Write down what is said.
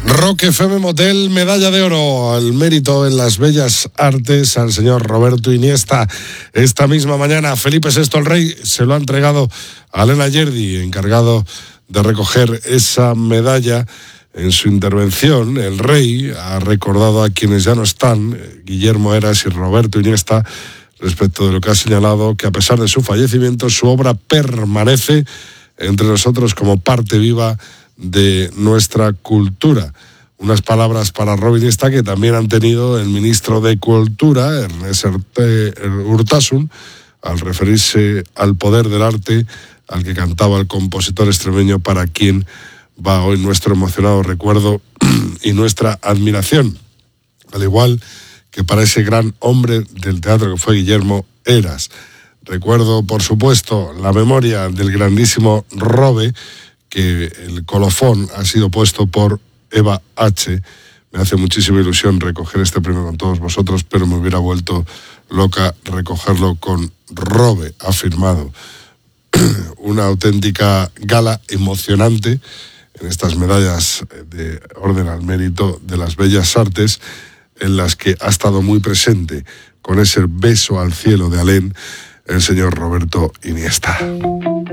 Rock FM Motel, medalla de oro al mérito en las bellas artes al señor Roberto Iniesta. Esta misma mañana Felipe VI el Rey se lo ha entregado a Elena Yerdi, encargado de recoger esa medalla. En su intervención, el rey ha recordado a quienes ya no están, Guillermo Heras y Roberto Iniesta, respecto de lo que ha señalado, que a pesar de su fallecimiento, su obra permanece entre nosotros como parte viva de nuestra cultura. Unas palabras para Robin Iniesta que también han tenido el ministro de Cultura, Ernest Urtasun, al referirse al poder del arte, al que cantaba el compositor extremeño, para quien va hoy nuestro emocionado recuerdo y nuestra admiración, al igual que para ese gran hombre del teatro que fue Guillermo Heras. Recuerdo, por supuesto, la memoria del grandísimo Robe, que el colofón ha sido puesto por Eva H. Me hace muchísima ilusión recoger este premio con todos vosotros, pero me hubiera vuelto loca recogerlo con Robe, ha firmado. Una auténtica gala emocionante en estas medallas de orden al mérito de las bellas artes, en las que ha estado muy presente con ese beso al cielo de Alén el señor Roberto Iniesta.